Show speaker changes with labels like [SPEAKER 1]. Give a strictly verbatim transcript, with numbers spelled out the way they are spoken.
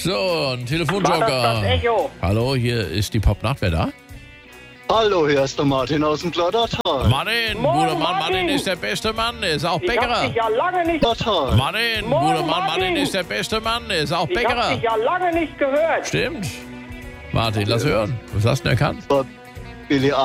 [SPEAKER 1] So, ein
[SPEAKER 2] War
[SPEAKER 1] Telefonjoker.
[SPEAKER 2] das das Echo?
[SPEAKER 1] Hallo, hier ist die Popnacht. Wer da?
[SPEAKER 3] Hallo, hier ist der Martin aus dem Klottertal.
[SPEAKER 1] Martin,
[SPEAKER 2] Moin,
[SPEAKER 1] guter Mann.
[SPEAKER 2] Martin.
[SPEAKER 1] Martin ist der beste Mann, ist auch
[SPEAKER 2] Ich hab
[SPEAKER 1] Bäckerer.
[SPEAKER 2] dich ja lange nicht,
[SPEAKER 3] Klottertal.
[SPEAKER 1] Martin,
[SPEAKER 2] Moin,
[SPEAKER 1] guter Mann.
[SPEAKER 2] Martin.
[SPEAKER 1] Martin ist der beste Mann, ist auch
[SPEAKER 2] ich hab
[SPEAKER 1] Bäckerer.
[SPEAKER 2] dich ja lange nicht gehört.
[SPEAKER 1] Stimmt. Martin, lass hören. Was hast du denn erkannt?
[SPEAKER 3] Billy